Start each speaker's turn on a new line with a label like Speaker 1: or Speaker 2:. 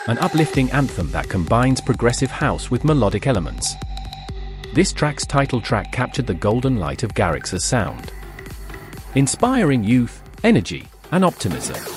Speaker 1: an uplifting anthem that combines progressive house with melodic elements. This track's title track captured the golden light of Garrix's sound, inspiring youth, energy, and optimism.